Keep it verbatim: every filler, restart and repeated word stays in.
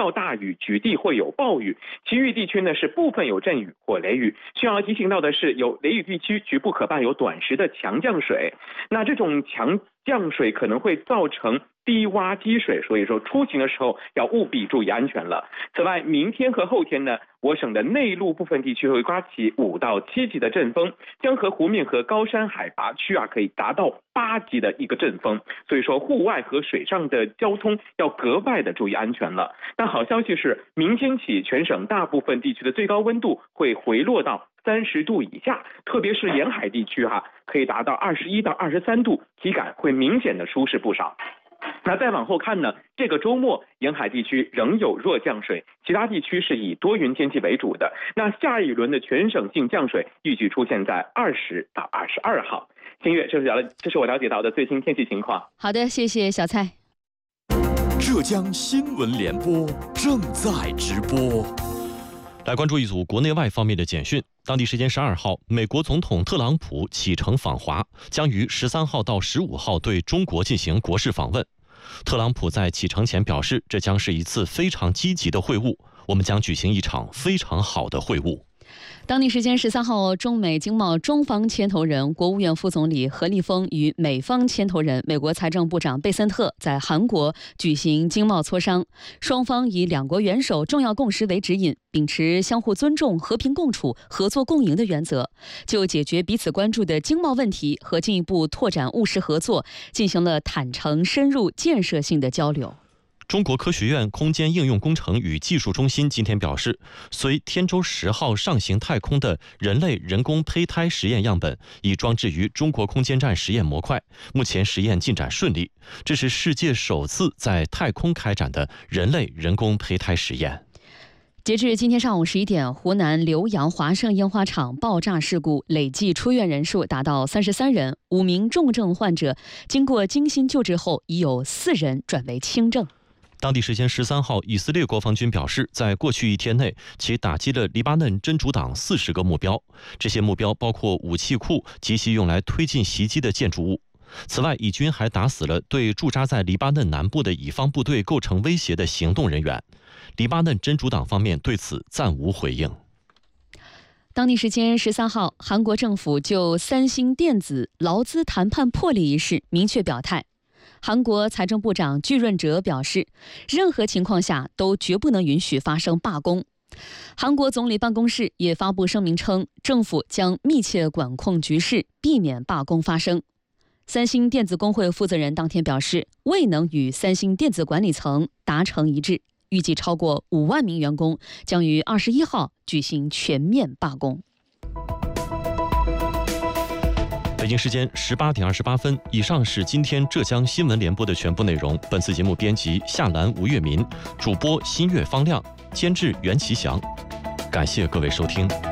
到大雨，局地会有暴雨，其余地区呢是部分有阵雨或雷雨。需要提醒到的是，有雷雨地区局部可伴有短时的强降水，那这种强降水可能会造成低洼积水，所以说出行的时候要务必注意安全了。此外，明天和后天呢，我省的内陆部分地区会刮起五到七级的阵风，江河湖面和高山海拔区啊可以达到八级的一个阵风，所以说户外和水上的交通要格外的注意安全了。但好消息是，明天起全省大部分地区的最高温度会回落到三十度以下，特别是沿海地区哈、啊，可以达到二十一到二十三度，体感会明显的舒适不少。那再往后看呢，这个周末沿海地区仍有弱降水，其他地区是以多云天气为主的。那下一轮的全省性降水预计出现在二十到二十二号。新月，这是了，这是我了解到的最新天气情况。 好的，谢谢小蔡。 浙江新闻联播正在直播。 来关注一组国内外方面的简讯。当地时间十二号，美国总统特朗普启程访华，将于十三号到十五号对中国进行国事访问。特朗普在启程前表示，这将是一次非常积极的会晤，我们将举行一场非常好的会晤。 当地时间十三号，中美经贸中方牵头人、国务院副总理何立峰与美方牵头人、美国财政部长贝森特在韩国举行经贸磋商，双方以两国元首重要共识为指引，秉持相互尊重、和平共处、合作共赢的原则，就解决彼此关注的经贸问题和进一步拓展务实合作进行了坦诚、深入、建设性的交流。 中国科学院空间应用工程与技术中心今天表示，随天舟十号上行太空的人类人工胚胎实验样本已装置于中国空间站实验模块，目前实验进展顺利。这是世界首次在太空开展的人类人工胚胎实验。 截至今天上午十一点，湖南浏阳华盛烟花厂爆炸事故累计出院人数达到三十三人，五名重症患者经过精心救治后，已有四人转为轻症。 当地时间十三号，以色列国防军表示，在过去一天内，其打击了黎巴嫩真主党四十个目标，这些目标包括武器库及其用来推进袭击的建筑物。此外，以军还打死了对驻扎在黎巴嫩南部的以方部队构成威胁的行动人员。黎巴嫩真主党方面对此暂无回应。 当地时间十三号，韩国政府就三星电子劳资谈判破裂一事明确表态。韩国财政部长具润哲表示，任何情况下都绝不能允许发生罢工。韩国总理办公室也发布声明称，政府将密切管控局势，避免罢工发生。三星电子工会负责人当天表示，未能与三星电子管理层达成一致，预计超过五万名员工将于二十一号举行全面罢工。 北京时间十八点二十八分，以上是今天浙江新闻联播的全部内容。本次节目编辑夏兰、吴月民，主播新月方亮，监制袁其祥。感谢各位收听。